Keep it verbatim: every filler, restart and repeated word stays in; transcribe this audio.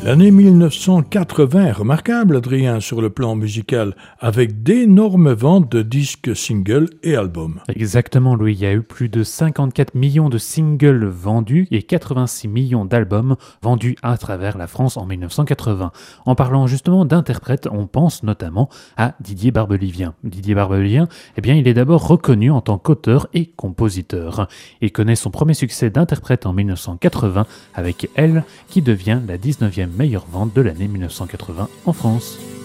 L'année mille neuf cent quatre-vingts est remarquable, Adrien, sur le plan musical, avec d'énormes ventes de disques singles et albums. Exactement, Louis. Il y a eu plus de cinquante-quatre millions de singles vendus et quatre-vingt-six millions d'albums vendus à travers la France en mille neuf cent quatre-vingts. En parlant justement d'interprètes, on pense notamment à Didier Barbelivien. Didier Barbelivien, eh bien, il est d'abord reconnu en tant qu'auteur et compositeur. Il connaît son premier succès d'interprète en mille neuf cent quatre-vingts avec Elle, qui devient la dix-neuvième meilleure vente de l'année mille neuf cent quatre-vingts en France.